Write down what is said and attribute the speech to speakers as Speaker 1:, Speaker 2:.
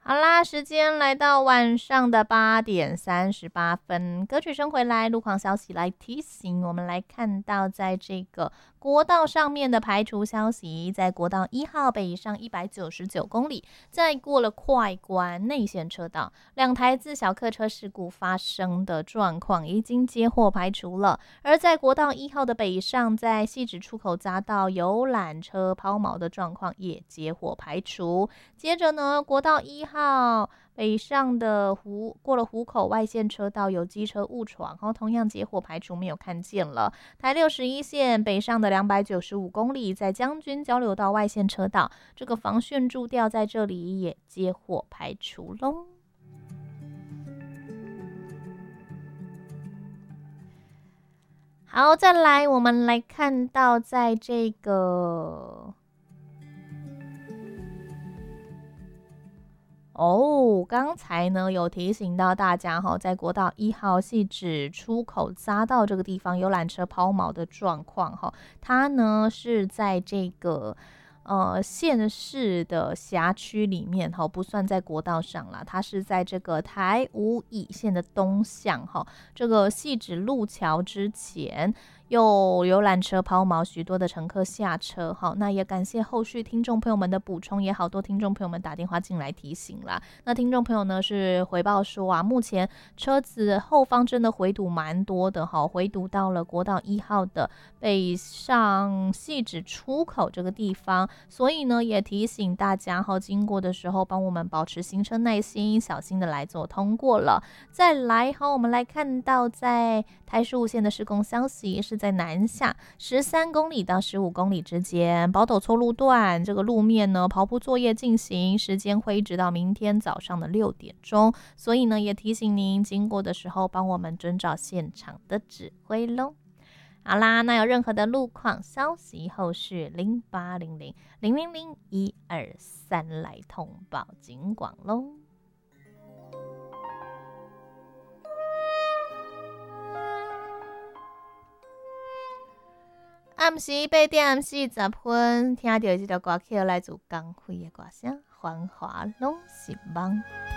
Speaker 1: 好啦，时间来到晚上的8:38，歌曲声回来，路况消息来提醒我们来看到，在这个国道上面的排除消息，在国道1号北上199公里，在过了快关内线车道，2台自小客车事故发生的状况已经接获排除了。而在国道1号的北上，在汐止出口匝道游览车抛锚的状况也接获排除。接着呢，国道1号北上的过了湖口外线车道有机车误闯，同样接获排除没有看见了。台61线北上的295公里，在将军交流道外线车道，这个防汛柱吊在这里也接获排除喽。好，再来我们来看到在这个刚才呢有提醒到大家在国道1号汐止出口匝道这个地方游览车抛锚的状况它呢是在这个县市的辖区里面不算在国道上啦，它是在这个台五乙线的东向这个汐止路桥之前有游览车抛锚，许多的乘客下车那也感谢后续听众朋友们的补充，也好多听众朋友们打电话进来提醒啦。那听众朋友呢是回报说目前车子后方真的回堵蛮多的回堵到了国道1号的北上汐止出口这个地方，所以呢也提醒大家经过的时候帮我们保持行车耐心，小心的来做通过了。再来我们来看到在台15线的施工消息，是在南下13公里到15公里之间，宝斗错路段这个路面呢刨铺作业进行，时间会一直到明天早上的6点钟，所以呢也提醒您经过的时候帮我们遵照现场的指挥咯。好啦，那有任何的路况消息，后续0800-000-123来通报警广咯。暗时8:40分，听到这条歌曲来自江蕙的歌声《繁华拢是梦》。